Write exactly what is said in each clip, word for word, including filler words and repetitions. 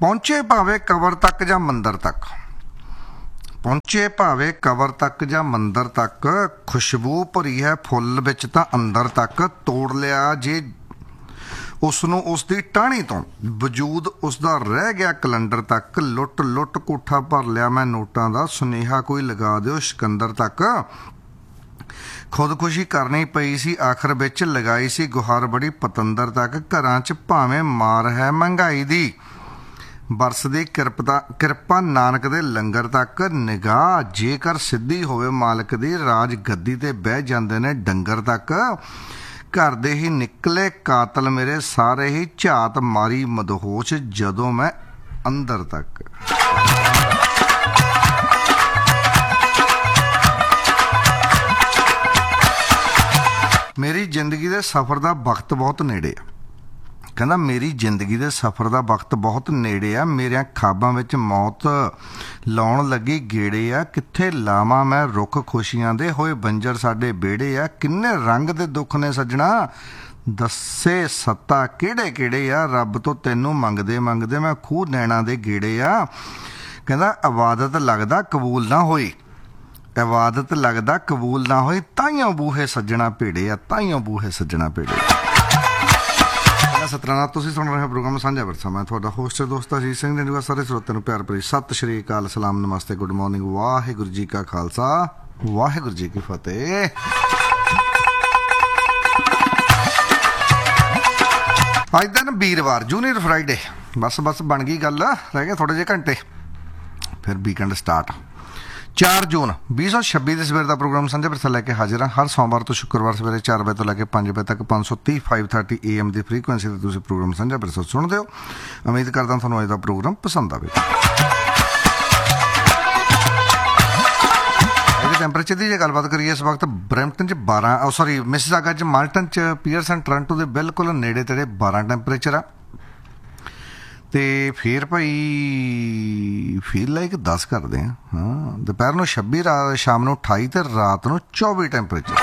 ਪਹੁੰਚੇ ਭਾਵੇਂ ਕਬਰ ਤੱਕ ਜਾਂ ਮੰਦਰ ਤੱਕ, ਪਹੁੰਚੇ ਭਾਵੇਂ ਕਬਰ ਤੱਕ ਜਾਂ ਮੰਦਰ ਤੱਕ, ਖੁਸ਼ਬੂ ਭਰੀ ਹੈ ਫੁੱਲ ਵਿੱਚ ਤਾਂ ਅੰਦਰ ਤੱਕ, ਤੋੜ ਲਿਆ ਜੇ ਉਸ ਨੂੰ ਉਸ ਦੀ ਟਾਹਣੀ ਤੋਂ, ਵਜੂਦ ਉਸ ਦਾ ਰਹਿ ਗਿਆ ਕਲੰਡਰ ਤੱਕ, ਲੁੱਟ ਲੁੱਟ ਕੋਠਾ ਭਰ ਲਿਆ ਮੈਂ ਨੋਟਾਂ ਦਾ, ਸੁਨੇਹਾ ਕੋਈ ਲਗਾ ਦਿਓ ਸਿਕੰਦਰ ਤੱਕ। ਖੁਦਕੁਸ਼ੀ ਕਰਨੀ ਪਈ ਸੀ ਆਖਰ ਵਿੱਚ, ਲਗਾਈ ਸੀ ਗੁਹਾਰ ਬੜੀ ਪਤੰਦਰ ਤੱਕ, ਘਰਾਂ 'ਚ ਭਾਵੇਂ ਮਾਰ ਹੈ ਮਹਿੰਗਾਈ ਦੀ, ਬਰਸਦੀ ਕਿਰਪਾ ਕਿਰਪਾ ਨਾਨਕ ਦੇ ਲੰਗਰ ਤੱਕ, ਨਿਗਾਹ ਜੇਕਰ ਸਿੱਧੀ ਹੋਵੇ ਮਾਲਕ ਦੀ, ਰਾਜ ਗੱਦੀ ਤੇ ਬਹਿ ਜਾਂਦੇ ਨੇ ਡੰਗਰ ਤੱਕ, ਘਰ ਦੇ ਹੀ ਨਿਕਲੇ ਕਾਤਲ ਮੇਰੇ ਸਾਰੇ ਹੀ, ਝਾਤ ਮਾਰੀ ਮਦਹੋਸ਼ ਜਦੋਂ ਮੈਂ ਅੰਦਰ ਤੱਕ। ਮੇਰੀ ਜ਼ਿੰਦਗੀ ਦੇ ਸਫ਼ਰ ਦਾ ਵਕਤ ਬਹੁਤ ਨੇੜੇ ਆ, ਕਹਿੰਦਾ ਮੇਰੀ ਜ਼ਿੰਦਗੀ ਦੇ ਸਫ਼ਰ ਦਾ ਵਕਤ ਬਹੁਤ ਨੇੜੇ ਆ, ਮੇਰਿਆਂ ਖਾਬਾਂ ਵਿੱਚ ਮੌਤ ਲਾਉਣ ਲੱਗੀ ਗੇੜੇ ਆ, ਕਿੱਥੇ ਲਾਵਾਂ ਮੈਂ ਰੁੱਖ ਖੁਸ਼ੀਆਂ ਦੇ, ਹੋਏ ਬੰਜਰ ਸਾਡੇ ਵਿਹੜੇ ਆ, ਕਿੰਨੇ ਰੰਗ ਦੇ ਦੁੱਖ ਨੇ ਸੱਜਣਾ, ਦੱਸੇ ਸੱਤਾ ਕਿਹੜੇ ਕਿਹੜੇ ਆ, ਰੱਬ ਤੋਂ ਤੈਨੂੰ ਮੰਗਦੇ ਮੰਗਦੇ ਮੈਂ ਖੂਹ ਨੈਣਾ ਦੇ ਗੇੜੇ ਆ। ਕਹਿੰਦਾ ਇਬਾਦਤ ਲੱਗਦਾ ਕਬੂਲ ਨਾ ਹੋਈ, ਇਬਾਦਤ ਲੱਗਦਾ ਕਬੂਲ ਨਾ ਹੋਈ, ਤਾਈਓ ਬੂਹੇ ਸੱਜਣਾ ਭੇੜੇ ਆ, ਤਾਈਓ ਬੂਹੇ ਸੱਜਣਾ ਭੇੜੇ। ਸਤਨਾਮ, ਤੁਸੀਂ ਸੁਣ ਰਹੇ ਹੋ ਪ੍ਰੋਗਰਾਮ ਸਾਂਝਾ ਵਿਰਸਾ। ਮੈਂ ਤੁਹਾਡਾ ਹੋਸਟ ਦੋਸਤ ਅਜੀਤ ਸਿੰਘ ਨੇ। ਸਾਰੇ ਸਰੋਤਿਆਂ ਨੂੰ ਪਿਆਰ ਭਰੀ ਸਤਿ ਸ਼੍ਰੀ ਅਕਾਲ, ਸਲਾਮ, ਨਮਸਤੇ, ਗੁੱਡ ਮਾਰਨਿੰਗ, ਵਾਹਿਗੁਰੂ ਜੀ ਕਾ ਖਾਲਸਾ, ਵਾਹਿਗੁਰੂ ਜੀ ਕੀ ਫਤਿਹ। ਅੱਜ ਦਿਨ ਵੀਰਵਾਰ, ਜੂਨੀਅਰ ਫਰਾਈਡੇ, ਬਸ ਬਸ ਬਣ ਗਈ ਗੱਲ, ਰਹਿ ਗਏ ਥੋੜ੍ਹੇ ਜਿਹੇ ਘੰਟੇ, ਫਿਰ ਵੀਕਐਂਡ ਸਟਾਰਟ। ਚਾਰ ਜੂਨ ਵੀਹ ਸੌ ਛੱਬੀ ਦੇ ਸਵੇਰ ਦਾ ਪ੍ਰੋਗਰਾਮ ਸਾਂਝਾ ਵਿਰਸਾ ਲੈ ਕੇ ਹਾਜ਼ਰ ਹਾਂ। ਹਰ ਸੋਮਵਾਰ ਤੋਂ ਸ਼ੁੱਕਰਵਾਰ ਸਵੇਰੇ ਚਾਰ ਵਜੇ ਤੋਂ ਲੈ ਕੇ ਪੰਜ ਵਜੇ ਤੱਕ ਪੰਜ ਸੌ ਤੀਹ five thirty A M the frequency 'ਤੇ ਤੁਸੀਂ ਪ੍ਰੋਗਰਾਮ ਸਾਂਝਾ ਵਿਰਸਾ ਸੁਣਦੇ ਹੋ। ਉਮੀਦ ਕਰਦਾ ਤੁਹਾਨੂੰ ਅੱਜ ਦਾ ਪ੍ਰੋਗਰਾਮ ਪਸੰਦ ਆਵੇ। ਇਹਦੇ ਟੈਂਪਰੇਚਰ ਦੀ ਜੇ ਗੱਲਬਾਤ ਕਰੀਏ, ਇਸ ਵਕਤ ਬਰੈਂਪਟਨ 'ਚ ਬਾਰਾਂ ਸੌਰੀ ਮਿਸਿਸਾਗਾ 'ਚ, ਮਾਲਟਨ 'ਚ, ਪੀਅਰਸਨ, ਟੋਰਾਂਟੋ ਦੇ ਬਿਲਕੁਲ ਨੇੜੇ ਤੇੜੇ ਬਾਰਾਂ ਟੈਂਪਰੇਚਰ ਆ। ਅਤੇ ਫਿਰ ਭਾਈ ਫੀਲ ਲਾਈਕ ਦਸ ਕਰਦੇ ਹਾਂ। ਹਾਂ, ਦੁਪਹਿਰ ਨੂੰ ਛੱਬੀ, ਰਾਤ ਸ਼ਾਮ ਨੂੰ ਅਠਾਈ ਅਤੇ ਰਾਤ ਨੂੰ ਚੌਵੀ ਟੈਂਪਰੇਚਰ।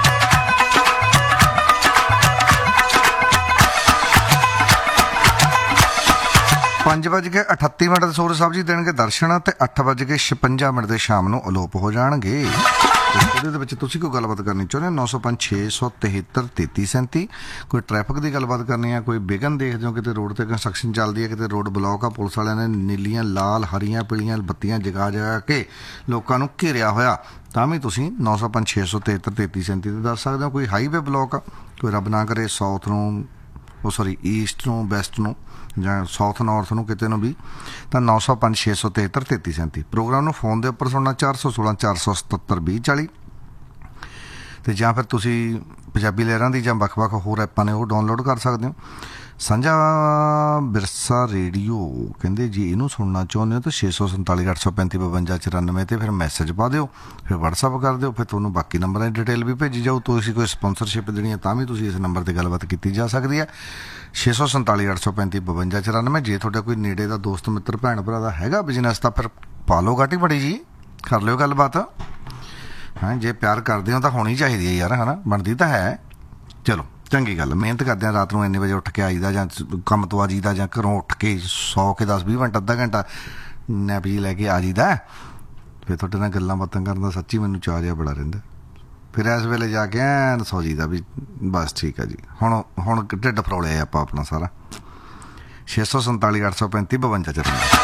ਪੰਜ ਵੱਜ ਕੇ ਅਠੱਤੀ ਮਿੰਟ ਦੇ ਸੂਰਜ ਸਾਹਿਬ ਜੀ ਦੇਣਗੇ ਦਰਸ਼ਨ, ਅਤੇ ਅੱਠ ਵੱਜ ਕੇ ਛਪੰਜਾ ਮਿੰਟ ਦੇ ਸ਼ਾਮ ਨੂੰ ਅਲੋਪ ਹੋ ਜਾਣਗੇ। ਉਹਦੇ ਦੇ ਵਿੱਚ ਤੁਸੀਂ ਕੋਈ ਗੱਲਬਾਤ ਕਰਨੀ ਚਾਹੁੰਦੇ ਹੋ, ਨੌ ਸੌ ਪੰਜ ਛੇ ਸੌ ਤਿਹੱਤਰ ਤੇਤੀ ਸੈਂਤੀ। ਕੋਈ ਟ੍ਰੈਫਿਕ ਦੀ ਗੱਲਬਾਤ ਕਰਨੀ ਆ, ਕੋਈ ਵਿਘਨ ਦੇਖਦੇ ਹੋ, ਕਿਤੇ ਰੋਡ 'ਤੇ ਕੰਸਟਰਕਸ਼ਨ ਚੱਲਦੀ ਹੈ, ਕਿਤੇ ਰੋਡ ਬਲੌਕ ਆ, ਪੁਲਿਸ ਵਾਲਿਆਂ ਨੇ ਨੀਲੀਆਂ, ਲਾਲ, ਹਰੀਆਂ, ਪੀਲੀਆਂ ਬੱਤੀਆਂ ਜਗਾ ਜਗਾ ਕੇ ਲੋਕਾਂ ਨੂੰ ਘੇਰਿਆ ਹੋਇਆ, ਤਾਂ ਵੀ ਤੁਸੀਂ ਨੌ ਸੌ ਪੰਜ ਛੇ ਸੌ ਤਿਹੱਤਰ ਤੇਤੀ ਸੈਂਤੀ 'ਤੇ ਦੱਸ ਸਕਦੇ ਹੋ। ਕੋਈ ਹਾਈਵੇ ਬਲੌਕ ਆ, ਕੋਈ ਰੱਬ ਨਾ ਕਰੇ ਸਾਊਥ ਨੂੰ, ਉਹ ਸੌਰੀ ਈਸਟ ਨੂੰ, ਵੈਸਟ ਨੂੰ, ਜਾਂ ਸਾਊਥ ਨੌਰਥ ਨੂੰ, ਕਿਤੇ ਨੂੰ ਵੀ, ਤਾਂ ਨੌ ਸੌ ਪੰਜ ਛੇ ਸੌ ਤਿਹੱਤਰ ਤੇਤੀ ਸੈਂਤੀ। ਪ੍ਰੋਗਰਾਮ ਨੂੰ ਫੋਨ ਦੇ ਉੱਪਰ ਸੁਣਨਾ ਚਾਰ ਸੌ ਸੋਲਾਂ ਚਾਰ ਸੌ ਸਤੱਤਰ ਵੀਹ ਚਾਲੀ, ਅਤੇ ਜਾਂ ਫਿਰ ਤੁਸੀਂ ਪੰਜਾਬੀ ਲਹਿਰਾਂ ਦੀ ਜਾਂ ਵੱਖ ਵੱਖ ਹੋਰ ਐਪਾਂ ਨੇ ਉਹ ਡਾਊਨਲੋਡ ਕਰ ਸਕਦੇ ਹੋ। ਸਾਂਝਾ ਵਿਰਸਾ ਰੇਡੀਓ ਕਹਿੰਦੇ ਜੀ ਇਹਨੂੰ ਸੁਣਨਾ ਚਾਹੁੰਦੇ ਹੋ ਤਾਂ ਛੇ ਸੌ ਸੰਤਾਲੀ ਅੱਠ ਸੌ ਪੈਂਤੀ ਬਵੰਜਾ ਚੁਰਾਨਵੇਂ 'ਤੇ ਫਿਰ ਮੈਸੇਜ ਪਾ ਦਿਓ, ਫਿਰ ਵਟਸਅੱਪ ਕਰ ਦਿਓ, ਫਿਰ ਤੁਹਾਨੂੰ ਬਾਕੀ ਨੰਬਰਾਂ ਦੀ ਡਿਟੇਲ ਵੀ ਭੇਜੀ ਜਾਊ। ਤੁਸੀਂ ਕੋਈ ਸਪੋਂਸਰਸ਼ਿਪ ਦੇਣੀ ਹੈ ਤਾਂ ਵੀ ਤੁਸੀਂ ਇਸ ਨੰਬਰ 'ਤੇ ਗੱਲਬਾਤ ਕੀਤੀ ਜਾ ਸਕਦੀ ਹੈ, ਛੇ ਸੌ ਸੰਤਾਲੀ ਅੱਠ ਸੌ ਪੈਂਤੀ ਬਵੰਜਾ ਚੁਰਾਨਵੇਂ। ਜੇ ਤੁਹਾਡਾ ਕੋਈ ਨੇੜੇ ਦਾ ਦੋਸਤ ਮਿੱਤਰ ਭੈਣ ਭਰਾ ਦਾ ਹੈਗਾ ਬਿਜ਼ਨਸ, ਤਾਂ ਫਿਰ ਪਾ ਲਓ ਗਾਟੀ ਬੜੀ ਜੀ, ਕਰ ਲਿਓ ਗੱਲਬਾਤ। ਹਾਂ, ਜੇ ਪਿਆਰ ਕਰਦੇ ਹੋ ਤਾਂ ਹੋਣੀ ਚਾਹੀਦੀ ਹੈ ਯਾਰ, ਹੈ ਨਾ, ਬਣਦੀ ਤਾਂ ਹੈ। ਚਲੋ ਚੰਗੀ ਗੱਲ, ਮਿਹਨਤ ਕਰਦੇ ਹਾਂ, ਰਾਤ ਨੂੰ ਇੰਨੇ ਵਜੇ ਉੱਠ ਕੇ ਆਈਦਾ, ਜਾਂ ਕੰਮ ਤੋਂ ਆ ਜਾਈਦਾ, ਜਾਂ ਘਰੋਂ ਉੱਠ ਕੇ ਸੌ ਕੇ ਦਸ ਵੀਹ ਮਿੰਟ ਅੱਧਾ ਘੰਟਾ ਨੈਪ ਜੀ ਲੈ ਕੇ ਆ ਜਾਈਦਾ, ਫਿਰ ਤੁਹਾਡੇ ਨਾਲ ਗੱਲਾਂ ਬਾਤਾਂ ਕਰਨ ਦਾ ਸੱਚੀ ਮੈਨੂੰ ਚਾਅ ਜਿਹਾ ਬੜਾ ਰਹਿੰਦਾ। ਫਿਰ ਇਸ ਵੇਲੇ ਜਾ ਕੇ ਐਨ ਸੌ ਜੀਦਾ ਵੀ ਬਸ ਠੀਕ ਆ ਜੀ, ਹੁਣ ਹੁਣ ਢਿੱਡ ਫਰੋਲਿਆ ਆਪਾਂ ਆਪਣਾ ਸਾਰਾ। ਛੇ ਸੌ ਸੰਤਾਲੀ ਅੱਠ ਸੌ ਪੈਂਤੀ ਬਵੰਜਾ ਚੁਰਾਨਵੇਂ।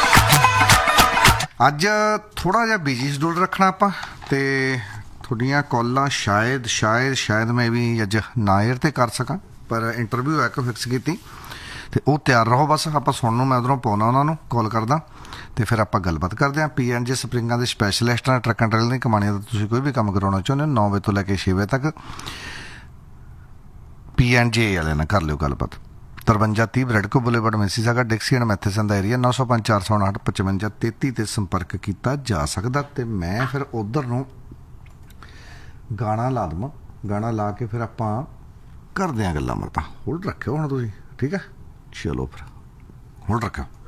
ਅੱਜ ਥੋੜ੍ਹਾ ਜਿਹਾ ਬਿਜੀ ਸ਼ਡਿਊਲ ਰੱਖਣਾ ਆਪਾਂ, ਅਤੇ ਤੁਹਾਡੀਆਂ ਕਾਲਾਂ ਸ਼ਾਇਦ ਸ਼ਾਇਦ ਸ਼ਾਇਦ ਮੈਂ ਵੀ ਅੱਜ ਨਾ ਏਅਰ 'ਤੇ ਕਰ ਸਕਾਂ, ਪਰ ਇੰਟਰਵਿਊ ਇੱਕ ਫਿਕਸ ਕੀਤੀ, ਅਤੇ ਉਹ ਤਿਆਰ ਰਹੋ। ਬਸ ਆਪਾਂ ਸੁਣਨ ਨੂੰ ਮੈਂ ਉੱਧਰੋਂ ਪਾਉਣਾ, ਉਹਨਾਂ ਨੂੰ ਕਾਲ ਕਰਦਾ, ਅਤੇ ਫਿਰ ਆਪਾਂ ਗੱਲਬਾਤ ਕਰਦੇ ਹਾਂ। ਪੀ ਐਂਡ ਜੇ ਸਪਰਿੰਗਾਂ ਦੇ ਸਪੈਸ਼ਲਿਸਟ ਨਾਲ ਟਰੱਕ ਐਂਡ ਟਰੇਲ ਦੀਆਂ ਕਮਾਣੀਆਂ ਦਾ ਤੁਸੀਂ ਕੋਈ ਵੀ ਕੰਮ ਕਰਾਉਣਾ ਚਾਹੁੰਦੇ ਹੋ, ਨੌ ਵਜੇ ਤੋਂ ਲੈ ਕੇ ਛੇ ਵਜੇ ਤੱਕ ਪੀ ਐਂਡ ਜੇ ਵਾਲਿਆਂ ਨਾਲ ਕਰ ਲਿਓ ਗੱਲਬਾਤ। ਤਰਵੰਜਾ ਤੀਹ ਬਰੈਡਕੋ boulevard, Mississauga, ਡਿਕਸੀ and Matheson the area, ਨੌ ਸੌ ਪੰਜ ਚਾਰ ਸੌ ਉਣਾਹਠ ਪਚਵੰਜਾ ਤੇਤੀ 'ਤੇ ਸੰਪਰਕ ਕੀਤਾ ਜਾ ਸਕਦਾ। ਅਤੇ ਮੈਂ ਫਿਰ ਉੱਧਰ ਨੂੰ ਗਾਣਾ ਲਾ ਦੇਵਾਂ, ਗਾਣਾ ਲਾ ਕੇ ਫਿਰ ਆਪਾਂ ਕਰਦੇ ਹਾਂ ਗੱਲਾਂ ਬਾਤਾਂ। ਹੋਲਡ ਰੱਖਿਓ ਹੁਣ ਤੁਸੀਂ, ਠੀਕ ਹੈ? ਚਲੋ ਫਿਰ ਹੋਲਡ ਰੱਖਿਓ।